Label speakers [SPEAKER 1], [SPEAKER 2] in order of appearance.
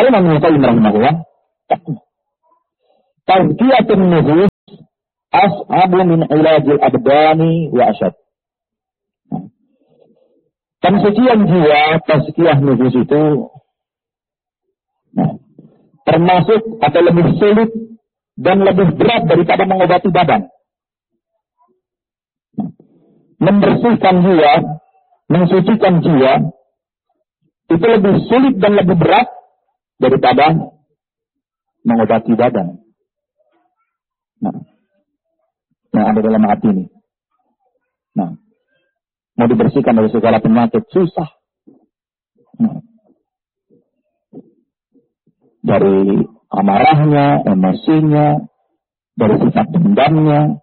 [SPEAKER 1] Kata Imam Ibnu Qayyim rahimahullah, tazkiyatun nufus as'abu min ilajil abdani wa asyad. Pensucian jiwa, tazkiyah nufus itu termasuk atau lebih sulit dan lebih berat daripada mengobati badan. Membersihkan jiwa, mensucikan jiwa itu lebih sulit dan lebih berat daripada mengobati badan. Yang ada dalam hati ini. Mau dibersihkan dari segala penyakit susah. Dari amarahnya, emosinya, dari sifat dendamnya,